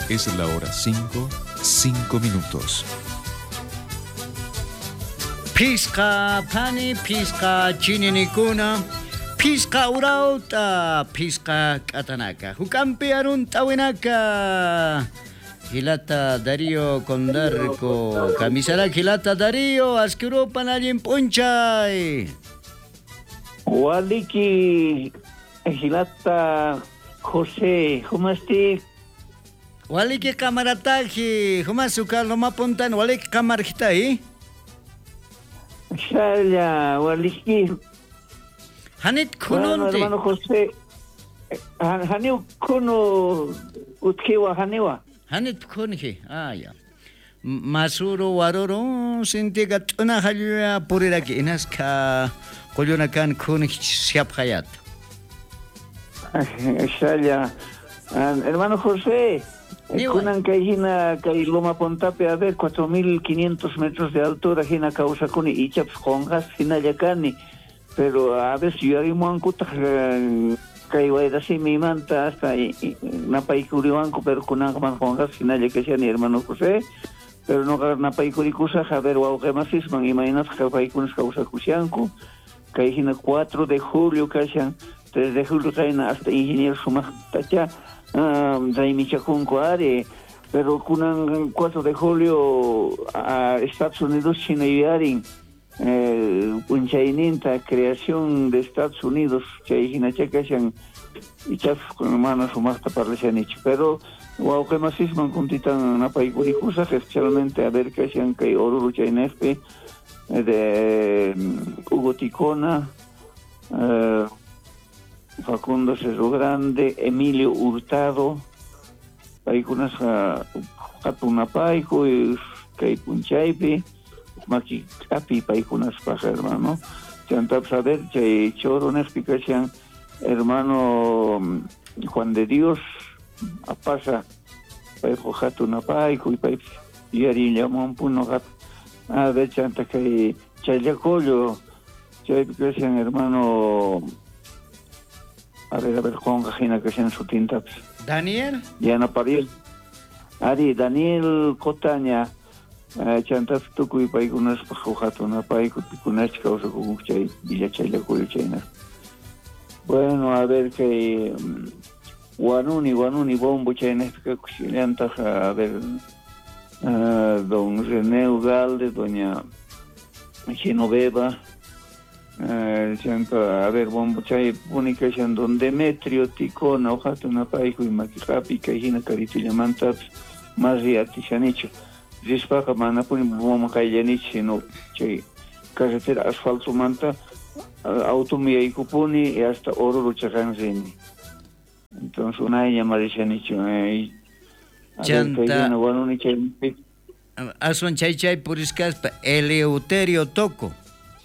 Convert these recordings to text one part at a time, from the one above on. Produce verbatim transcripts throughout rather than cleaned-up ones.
Es la hora cinco, cinco minutos. Pisca pani, pisca chininikuna, pisca urauta, pisca katanaka. Hukampi arun tawinaka. Hilata Darío Condarco, camisara Hilata Darío, asquiro panalin punchay. Waliki Hilata José, ¿humastik? Waliki kamarataji, humasuka loma puntan, waliki kamarjitahi. Shaya, Waliki. Hanit kununti. Hermano José, Haniu kuno utkiwa haniwa. Hanit kunji, ah ya. Masuro waroro sintiga tuna halya puriraki inaska kolyunakan kunji siap hayat. Shaya, hermano José. Kunan kaihina kai Loma Pontape a ver cuatro mil quinientos metros de altura hina causa kuni ichaps hongas hina yakani, pero a ver si yo harimo ankuta kai waida si mi manta hasta napai kuriwanku pero kunan man hongas hina yakani hermano José, pero no napai kurikusa a ver wau gemasis man imaginas kai kunas causa kusianku kai hina cuatro de julio kashan tres de julio kaina hasta ingeniero sumah tacha Daimichacunco Are, pero kunan cuatro de julio a Estados Unidos China y Arin Punchaininta creación de Estados Unidos Chaijina Chacashan y Chaf con manos sumasta para Lechanich, pero wow que masisman kuntitan na paikuricusa especialmente a ver que sean que Oruro Chainespe de Hugo Ticona uh, Facundo Cerro Grande, Emilio Hurtado, paikunas Katunapaico, Kaipunchaipi, Maki Api, paikunas paja, hermano. Chantap saber, Chay Choro, explicación, hermano Juan de Dios, Apasa, Paipo Katunapaico, y Paip, Yari Yamon Punogat, a ver, Chanta Kay Chayacollo, Chay, hermano. A ver, a ver, Juan Gajina que sean su tinta. Daniel. Diana Paril. Ari, Daniel Cotaña. Chantas tuku y paikunas pajujato na paiku pikunas causa kukuchay villachay la kuyuchayna. Bueno, a ver que Guanuni, Guanuni, Bombo chayna que cuchillanta a ver don René Ugalde, doña Genoveva. Uh, a ver, bombo chay única es don Demetrio Ticona, ojato na paico y maquijapi, caijina caritulla mantaps, más riati chanicho. Dispaca mana puni bomba caillanichi, no chay carretera asfalto manta, automía y cupuni y hasta oro chacanzini. Entonces una ella marichanicho, eh. Chanta. Asun chay chay puriscaspa, Eleuterio Toco.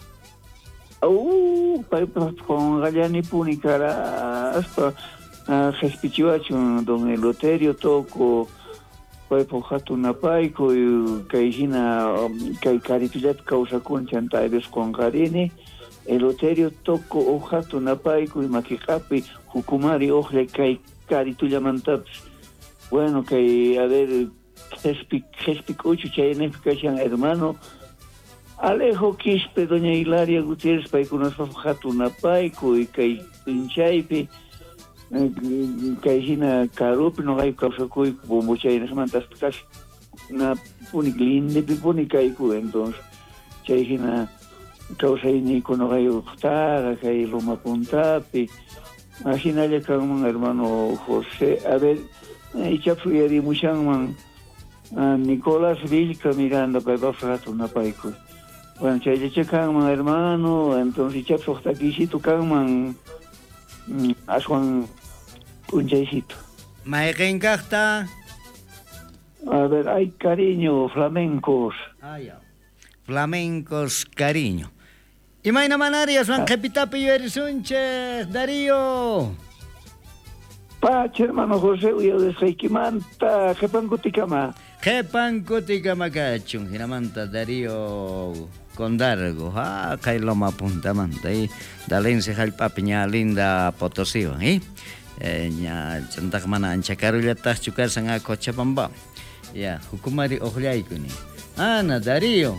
Uh, con Gallani Punicara, hasta Gespichuacho, don Eloterio Toco, Paipo Hatunapaico, y Caijina, Caicaripilat Causa Conchanta, Eves con Garini, Eloterio Toco, o Hatunapaico, y Maquijapi, Jucumari, Oje, Caicaritulla Mantaps. Bueno, que a ver, Gespicucho, Chayanefcachan, hermano. Alejo Quispe, doña Hilaria Gutiérrez, paikunas Hatunapaico y Kai Pinchaipi, Kaijina Carupi, no hay causa cuy, como chaynas mantas casi una puniklinde, pipunicaico, entonces, Chaijina causa inico, no hay Octara, Kai Loma Puntapi, Ajina ya un hermano José, a ver, y Chafuyari Mushanman, Nicolás Vilca Miranda, Paipa Hatunapaico. Bueno, chay checan hermano, entonces ya hasta aquí si tu canman aswan un chaycito. Maegen carta. A ver, hay cariño, flamencos. Ah, ya. Flamencos, cariño. Y maina manarias, van capitapi y erisunche, Darío. Pache, hermano José, yo de Seikimanta, Jepancuticama. Jepancuticama cachun, Giramanta, Darío. Condargo, ah, Kailoma Puntamanta, y Dalense Jalpapiña, linda Potosí, ¿eh? ña chantaq mana ancha karullataq chukarsanqa Cochabamba. Ya, hukumari oqllaykuni. Ana Darío.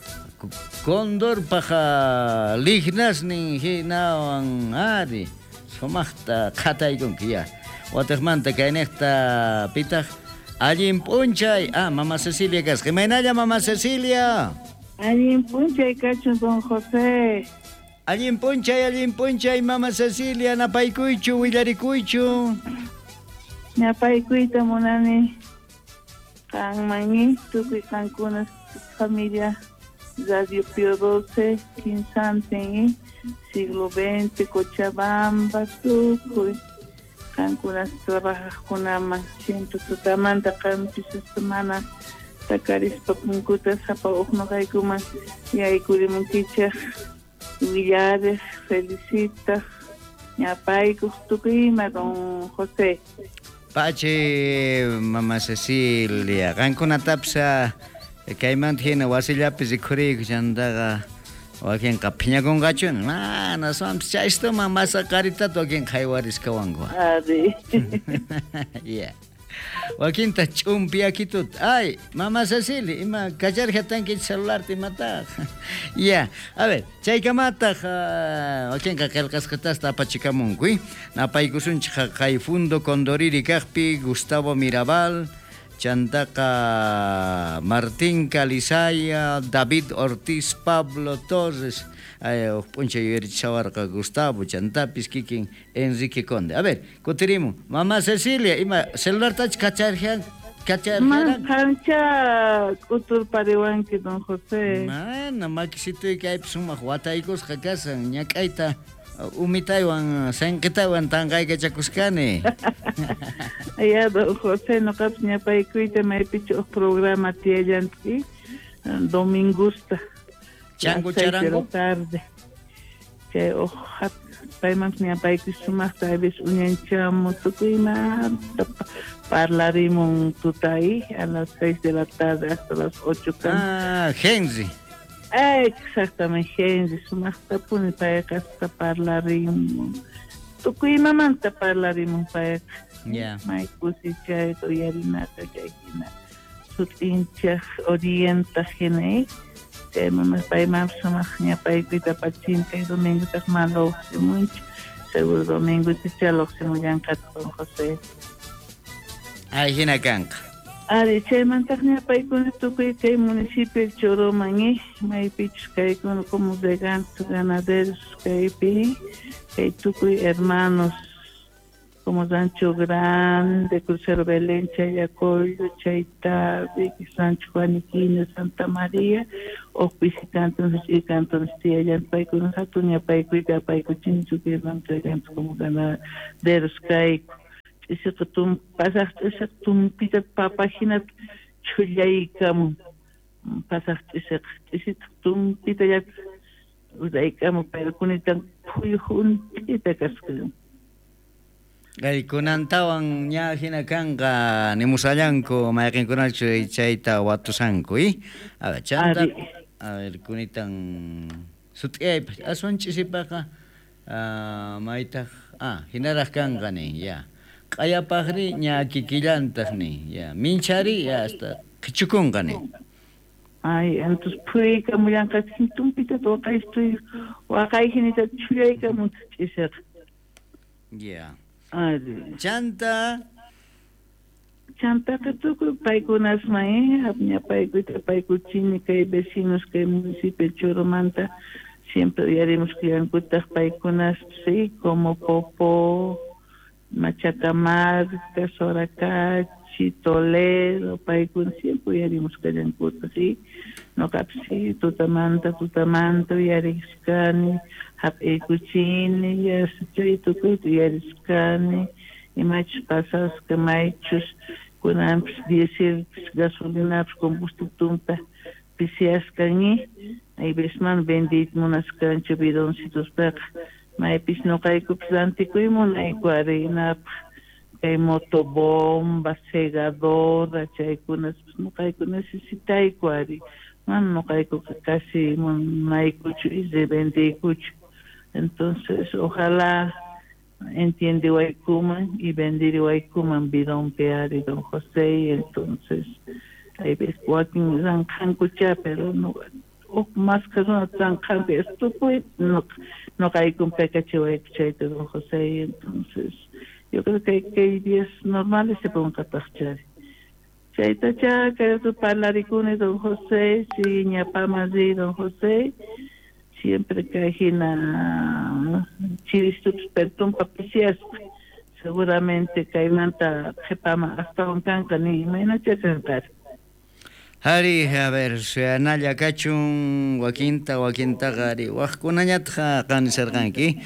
Condor paja lignasnin hinawan ari. Somaqta qhataykunki ya. Wataqmanta kaynaqta pitaq allin p'unchay. Ah, Mama Cecilia kasqa. Imaynalla Mama Cecilia. Allin p'unchay kachun don José. Allin p'unchay, allin p'unchay Mama Cecilia napaykuychu, willarikuychu. Napaykuyta munani. Kanmanmi tukuy kankunas familia Radio Pio doce, Quinsanten, siglo veinte, Cochabamba, tukuy. Kankunas trabaja kunaman, siento tutamanta kampisa semana. Takarispa punkutas hapa uqnaqaykuman yaykurimunkichaq. Villares, felicita, ñapaykuq tukuyma don José. Pache, Mama Cecilia, qankunatapsa kaymanta hina wasillapis rikhuriyku chantaqa wakinqa phiñakunqachun. Mana sompis chaystaman masa qaritata wakin qaywarisqawanku. Ari. Yeah. Wakinta ch'umpi akitut. Ay, Mama Cecilia, ima kacharqa tanki celularta imataq. Ya, a ver, chaykamataq wakinqa qillqasqatasta apachikamunku. Napaykusunchik kay Fundo Condoriri kaqpi Gustavo Mirabal, chantaqa Martín Calizaya, David Ortiz, Pablo Torres, puncha yurichawarqa Gustavo, chantapis kikin Enrique Conde. A ver, kutirimun. Mama Cecilia, ima celulartach kacharjan, kacharjan. Man kancha kutur pariwanki don José. Mana makisitoy kaypis sumaq wataykusqa kasan ñak'ayta umitaywan sanqitaywan tanqaykachakusqani. Ya don José noqapis ñapaykuyta maypichu programa tiyallanki domingusta. Chango charango. Tarde. Que ojalá payman ñapaykus sumaqta ayvis uñanchamu tukuyma parlarimos tutay a las seis de la tarde hasta las ocho. Ah, Henry. Exactamente, Henry. Sumaqta puni payqa hasta parlarimos. Tukuyma manta parlarimos payqa. Ya. Maykusi chay toyarinata chaykina. Sutinchaq orienta hinay. Mamá, pai, mamá, sama, minha pai, cuida patinho, tem domingo, tá maluco, muito. Seguro domingo, te chalo, se mulher com você. Ai, hina kanka. Ari, chay mantak minha pai, quando tu cuida, município de Choromangi, mai pichos, cai, como de ganso, ganaderos, cai, pi, cai, tu cuida, hermanos, como Sancho Grande, Crucero Belén, Chayacoyo, Chaitabi, Sancho Juaniquino, Santa María, o visitantes y cantos de allá en Paico, Satuña Paico y Paico, Chinchu, que van trayendo como ganaderos, Caico. Ese que tú pasaste, ese que tú pitas para página, Chuyaicam, pasaste, ese que tú pitas ya, Udaicam, pero con el tan puyujun, y te cascan. Ay, kunantawan nya hina kanka ni musayanko mayakin kunacho chayta watusanko i a ver chanta a ver kunitan sutay aswan chisipaka ah maita ah hinaraj kanka ni ya kaya pagri nya kikilantas ni ya minchari ya hasta kichukunka ni. Ay, entonces puy kamuyan kasintum pita to kai estoy wa kai hinita chuyay kamut chiser. Ya. Ari. Chanta. Chanta que tú paikunas mae, apña paikuita paikuchini que vecinos que municipio Choromanta siempre diaremos que ancutas paikunas sí como Popo, Machacamarca, Soracachi, Toledo, paikun siempre diaremos que ancutas sí, no capsi, tutamanta, tutamanta, yariscani. Hap ekuchini, ya sejoito kuito yariscani, y machos pasados que machos, con amps, diesel, gasolina, combustible tumpa, pisiascani, ahí besman bendit monas cancho bidoncitos per, maipis no caico plantico y monaico arena, hay motobomba, segadora, chaicunas, no caico necesita y cuari, man no caico casi monaico y se vende cucho. Entonces, ojalá entiende Guaycuman y vendir Guaycuman bidón pear y don José, y entonces hay veces Joaquín Ranjancucha, pero no, o más que una Ranjan, esto pues no, no hay con pecache de don José, y entonces yo creo que, que hay días normales se pueden catachar. Chaita cha, que tu parlaricune don José, si ñapamas de don José, siempre que hay una chiristups pertum papicias, seguramente que hay manta jepama hasta un canca ni menos que cantar. Hari, a ver, se anaya cachun, wakinta, wakinta gari, wakunanyatja kan serganki,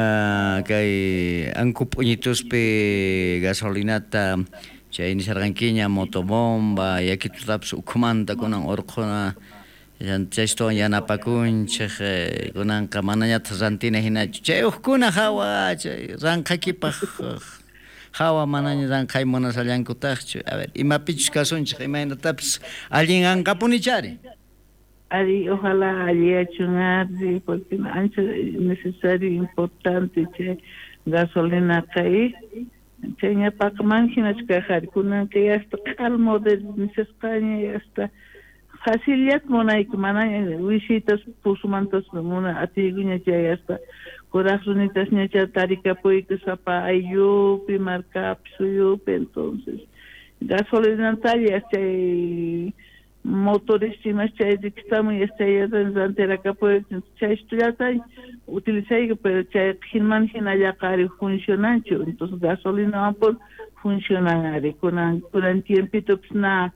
kay angkupunyitus pe gasolinata, chay ni sergankinya motobomba, yakitutaps ukumanta kunang orkona, yan cesto yana pakunche kunan kamananya tsantina hina che ukuna hawa che rankakipah hawa mananya rankai mona salyan kutach a ver imapich kasunche imaina taps alguien ankapunichari Ari ojalá allí achungar porque ancho necesario importante che gasolina kai che nya pakman hina chkajar kunan que hasta calmo de necesaria hasta facilidad monaik mana visitas pusumantas mona atigunya jaya hasta corazonitas ñacha tarika poika sapa ayu primarca psuyu entonces gasolina talla este motoristas chay dictamo este ya desantera capo chay estudiata utilizai pero chay hinman hinaya cari funcionancho entonces gasolina por funcionar con con tiempito na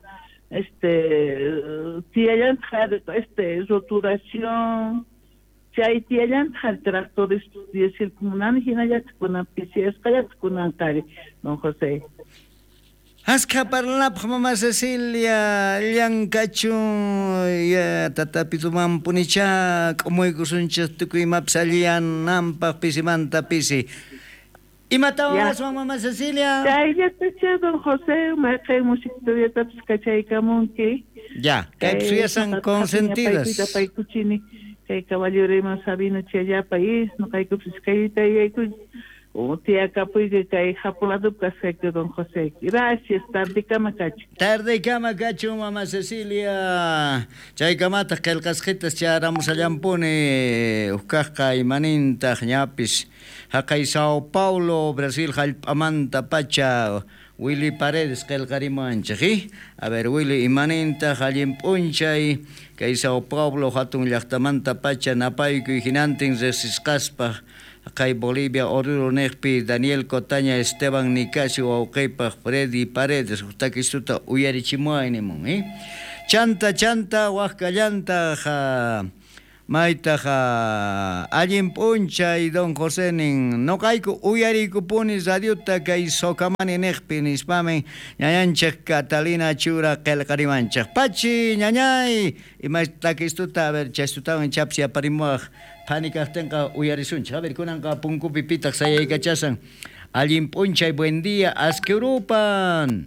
este tienen este roturación chay tienen tractores de circundan hinaya con piezas kaya con cari don José. Aska parlap mama Cecilia Llancachu ya tatapituman punicha komoy kusuncha tukuy mapsalian nampak pisimanta pisi. Imatawas mama Cecilia. Ya ya te don José, me cae música de taps cachay kamonki. Ya, que son consentidas. Pai kuchini, que caballero más sabino chaya país, no cae kufiskaita y hay o tía capoy que cae japolado casecto don José. Gracias, tarde camacacho. Tarde camacacho, mamá Cecilia. Chay camata que el casquetas charamos allampone, uscaja y maninta, ñapis. Acá Sao Paulo, Brasil, Jalpamanta, Pacha, Willy Paredes, que el carimancha, ¿sí? A ver, Willy y maninta, Jalimpuncha y que Sao Paulo, Hatun Yachtamanta, Pacha, Napaico y Ginantin, Zesiscaspa. Acá en Bolivia, Oruro Negpi, Daniel Cotaña, Esteban Nicasio, Auquepa, Freddy Paredes, Utaquistuta, Uyarichimuainimon, ¿eh? Chanta, chanta, Huascallanta, ja, Maita, ja, Allin Puncha y Don José, no caico, Uyarico Punis, Adiuta, que Socamani Negpi, Nispamen, Ñañanchek, Catalina Chura, Kelcarimanchek, Pachi, Ñañay, y Maitaquistuta, a ver, Chastutao en Chapsia, Parimuaj. Panicas tenga uyarisuncha. A ver, kunan ka punku pipitak saya ikachasan. Allin punchay, buen día. Asqueurupan.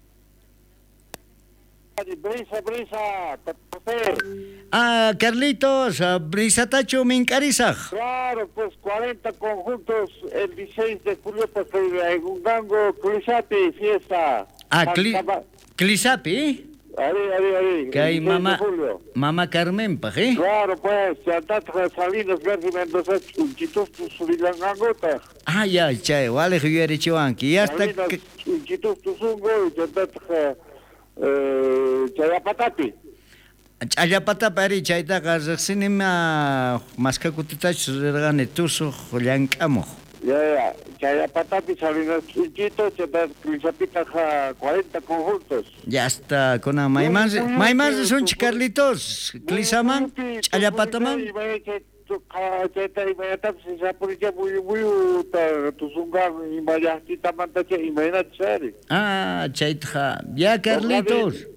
Brisa, brisa, Ah, Carlitos, brisa tacho mincarizaj. Claro, pues cuarenta conjuntos el dieciséis de julio, pues en un gango, Clisapi, fiesta. Ah, cli, Clisapi. Ari, ari, ari. Que hay mamá, mamá Carmen, ¿pa' qué? Claro, pues, ya está Salinas, Verdi, Mendoza, Chunchitos, tu Surilangangota. Ah, ya, chay, vale, que yo era chihuanqui. Ya está. Salinas, Chunchitos, tu Zungo, ya está, eh, Chayapatapi. Chayapatapi, ari, chayta, carzaxinima, más que cutitach, regane tuso, joliancamo. Ya, ya, Chayapatapi, Salinas, Chunchitos, ya está, Clisapita, cuarenta conjuntos. Ya está, con la Maimans, Maimans de Sunch Carlitos, Clisaman, Chayapataman. Ah, Chaitja, ya Carlitos.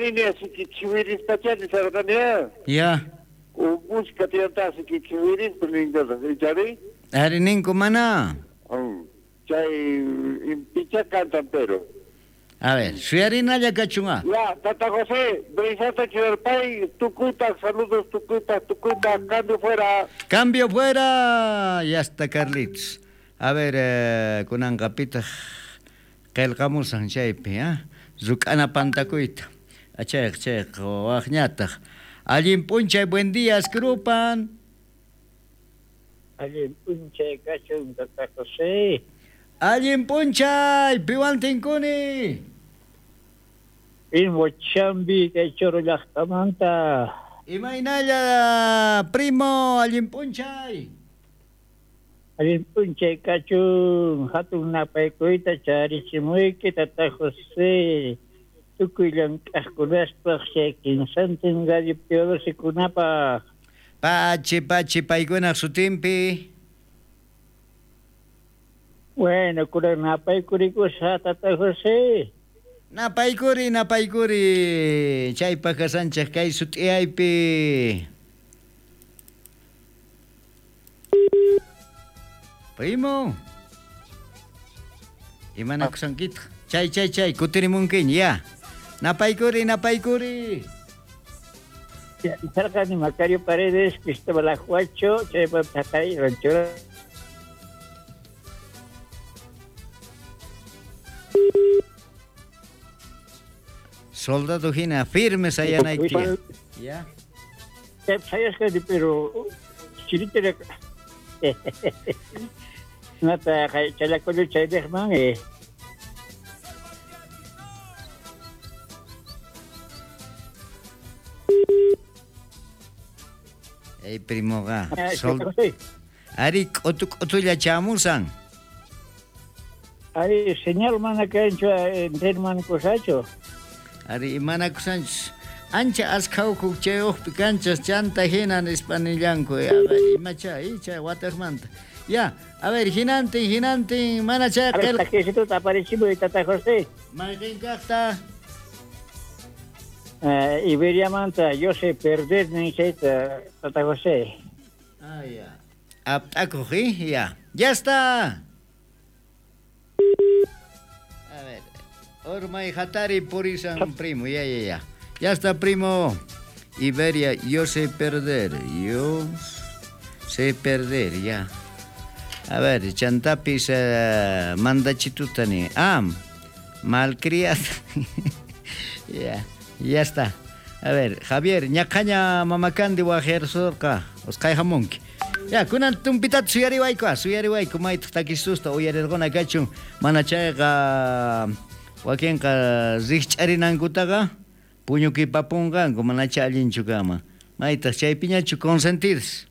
Ya. Harinin kumana. Chay impicha cantan pero. A ver, soy harina ya cachunga. Ya, Tata José, Brisata Chiverpay, Tucuita, saludos Tucuita, Tucuita, cambio fuera. Cambio fuera. Ya está, Carlitos. A ver, eh, kunanqa pitaq qillqamusan chaypi, ¿ah? Zuk'ana pantakuyta. Achayq, chayq, waqñataq. Allin p'unchay, buen día, Askurupan. Allin p'unchay, kachun, Tata José. Allin p'unchay, piwantinkuni. Primo Chambi, kay Choro llaqtamanta. Imaynalla, primo, allin p'unchay. Allin p'unchay, kachun, hatun napaykuyta charichimuyki, Tata José. Tukuy llank'aqkunaspaq chay kinsantin radio piodosikunapaq. Pachi, pachi, paykunaq sutinpi. Bueno, kunan napaykurikusqa, Tata José. Napaykuri, napaykuri. Chaypa kasanchaq kay sut'iyaypi. Primo. Imanakusankita. Chay, chay, chay, kutirimunkin, ya. Napaykuri, napaykuri. Cerca de Macario Paredes, Cristóbal Ajuacho, chaypa tatay ranchura. Soldado hina, firmes allá naitia. Ya. Sabes que pero chirite nata chala con el chay de hermano eh. Ey, primo ga. Sol. Ari, otu otu ya chamusan. Ari, señal mana cancho en hermano cosacho. Ari, mana cosanch. Ancha askau kucheo picanchas chanta hinan espanillanco. A ver, macha, icha, watermanta. Ya, a ver, hinante, hinante, mana cha. A ver, que se tú te aparecimos de Tata José. Margen carta. Uh, Iberia Manta, yo sé perder ni sé Tata José. Ah, ya. Acogí, ya. Ya está. A ver. Orma y Hatari Purisan, primo, ya, ya, ya. Ya está, primo. Iberia, yo sé perder. Yo sé perder, ya. A ver, Chantapis uh, manda chitutani. Ah, malcriado. Ya. Ya está. A ver, Javier, ñacaña mamacandi wajersorka, oskai jamonki. Ya, kunan tumpitat suyariwayku, suyariwayku mayta takisusta uyarirgona kachun manachayqa wakinqa riqch'arinankutaqa puñukipapunqanku manacha allinchu kama. Mayta chaypiñachu consentirs.